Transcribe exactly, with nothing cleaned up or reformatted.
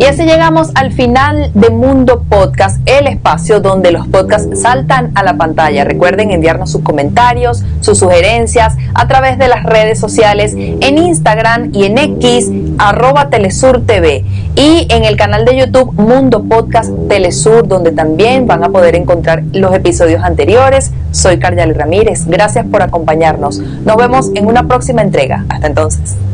Y así llegamos al final de Mundo Podcast, el espacio donde los podcasts saltan a la pantalla. Recuerden enviarnos sus comentarios, sus sugerencias a través de las redes sociales en Instagram y en X, arroba Telesur T V, y en el canal de YouTube Mundo Podcast Telesur, donde también van a poder encontrar los episodios anteriores. Soy Caryali Ramírez, gracias por acompañarnos. Nos vemos en una próxima entrega. Hasta entonces.